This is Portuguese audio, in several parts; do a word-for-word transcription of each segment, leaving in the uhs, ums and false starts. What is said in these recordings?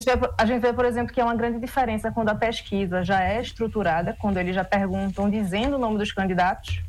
A gente vê, por exemplo, que é uma grande diferença quando a pesquisa já é estruturada, quando eles já perguntam dizendo o nome dos candidatos,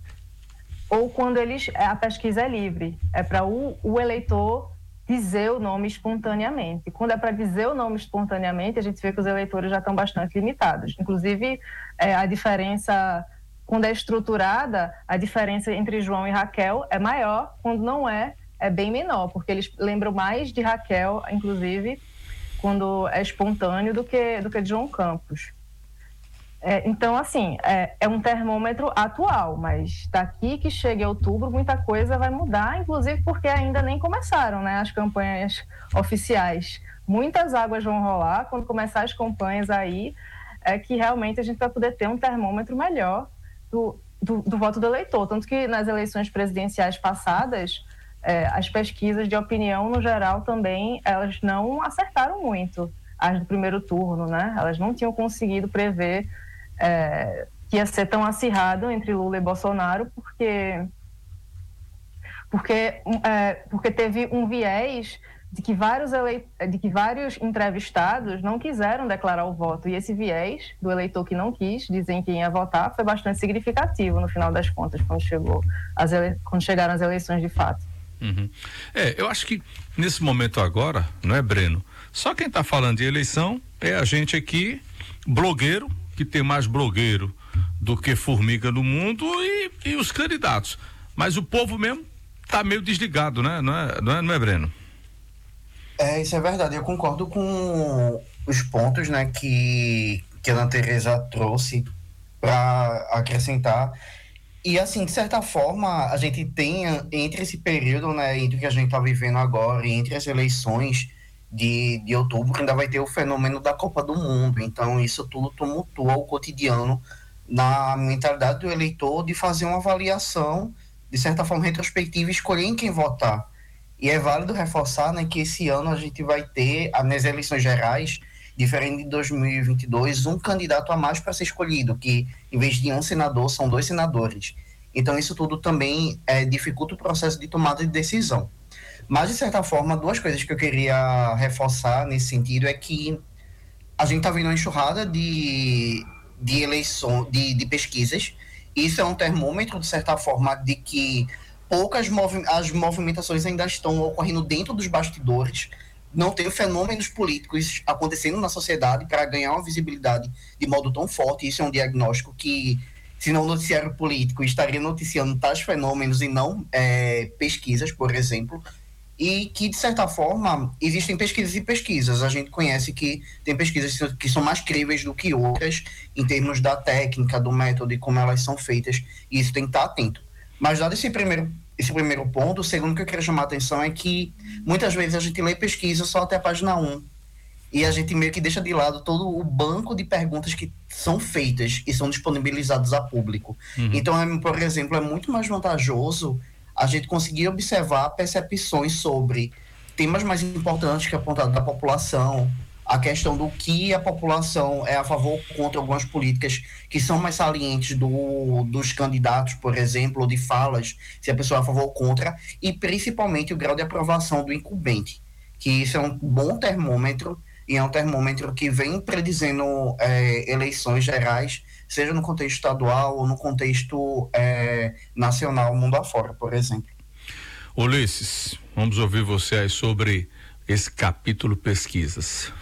ou quando eles, a pesquisa é livre, é para o, o eleitor dizer o nome espontaneamente. Quando é para dizer o nome espontaneamente, a gente vê que os eleitores já estão bastante limitados. Inclusive, é, a diferença, quando é estruturada, a diferença entre João e Raquel é maior, quando não é, é bem menor, porque eles lembram mais de Raquel, inclusive, quando é espontâneo do que, do que de João Campos. É, então, assim, é, é um termômetro atual, mas daqui que chega em outubro, muita coisa vai mudar, inclusive porque ainda nem começaram, né, as campanhas oficiais. Muitas águas vão rolar quando começar as campanhas aí, é que realmente a gente vai poder ter um termômetro melhor do, do, do voto do eleitor. Tanto que nas eleições presidenciais passadas, É, as pesquisas de opinião, no geral, também, elas não acertaram muito, as do primeiro turno, né? Elas não tinham conseguido prever é, que ia ser tão acirrado entre Lula e Bolsonaro, porque, porque, é, porque teve um viés de que, vários ele... de que vários entrevistados não quiseram declarar o voto, e esse viés do eleitor que não quis dizer em quem ia votar foi bastante significativo, no final das contas, quando, chegou as ele... quando chegaram as eleições de fato. Uhum. É, eu acho que nesse momento agora, não é, Breno? Só quem está falando de eleição é a gente aqui, blogueiro, que tem mais blogueiro do que formiga no mundo, e, e os candidatos. Mas o povo mesmo tá meio desligado, né? Não é, não é, não é, Breno? É, isso é verdade. Eu concordo com os pontos, né, que, que a Ana Tereza trouxe para acrescentar. E, assim, de certa forma, a gente tem, entre esse período, né, entre o que a gente está vivendo agora e entre as eleições de, de outubro, ainda vai ter o fenômeno da Copa do Mundo. Então, isso tudo tumultua o cotidiano na mentalidade do eleitor de fazer uma avaliação, de certa forma, retrospectiva e escolher em quem votar. E é válido reforçar, né, que esse ano a gente vai ter, nas eleições gerais, diferente de dois mil e vinte e dois, um candidato a mais para ser escolhido, que em vez de um senador, são dois senadores. Então isso tudo também é, dificulta o processo de tomada de decisão. Mas, de certa forma, duas coisas que eu queria reforçar nesse sentido é que a gente está vendo uma enxurrada de, de eleições, de, de pesquisas. Isso é um termômetro, de certa forma, de que poucas movi- as movimentações ainda estão ocorrendo dentro dos bastidores. Não tem fenômenos políticos acontecendo na sociedade para ganhar uma visibilidade de modo tão forte. Isso é um diagnóstico que, se não o noticiário político estaria noticiando tais fenômenos e não é, pesquisas, por exemplo, e que, de certa forma, existem pesquisas e pesquisas. A gente conhece que tem pesquisas que são mais críveis do que outras em termos da técnica, do método e como elas são feitas, e isso tem que estar atento. Mas, dado esse primeiro Esse primeiro ponto, o segundo que eu queria chamar a atenção é que muitas vezes a gente lê pesquisa só até a página um e a gente meio que deixa de lado todo o banco de perguntas que são feitas e são disponibilizadas a público. Uhum. Então, é, por exemplo, é muito mais vantajoso a gente conseguir observar percepções sobre temas mais importantes que é apontado da população, a questão do que a população é a favor ou contra algumas políticas que são mais salientes do, dos candidatos, por exemplo, ou de falas, se a pessoa é a favor ou contra, e principalmente o grau de aprovação do incumbente, que isso é um bom termômetro, e é um termômetro que vem predizendo é, eleições gerais, seja no contexto estadual ou no contexto é, nacional, mundo afora, por exemplo. Ulisses, vamos ouvir você aí sobre esse capítulo pesquisas.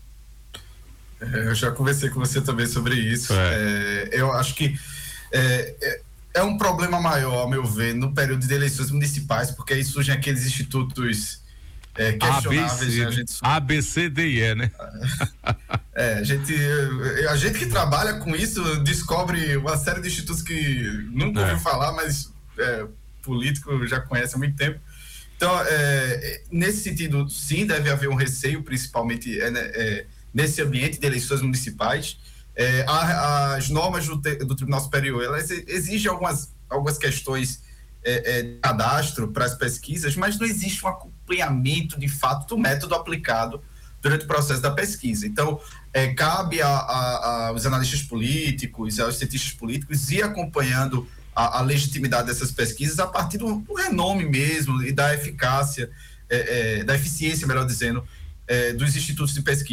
Eu já conversei com você também sobre isso. É. É, eu acho que é, é, é um problema maior, ao meu ver, no período de eleições municipais, porque aí surgem aqueles institutos é, questionáveis. A B C, a, gente... A, B, C, D e E, né? É, a gente, a gente que trabalha com isso descobre uma série de institutos que nunca ouviu é. falar, mas é, político já conhece há muito tempo. Então, é, nesse sentido, sim, deve haver um receio, principalmente é, é, nesse ambiente de eleições municipais. É, a, as normas do, do Tribunal Superior, elas exigem algumas, algumas questões é, é, de cadastro para as pesquisas, mas não existe um acompanhamento, de fato, do método aplicado durante o processo da pesquisa. Então, é, cabe a, a, aos analistas políticos, aos cientistas políticos ir acompanhando a, a legitimidade dessas pesquisas a partir do, do renome mesmo e da eficácia, é, é, da eficiência, melhor dizendo, é, dos institutos de pesquisa.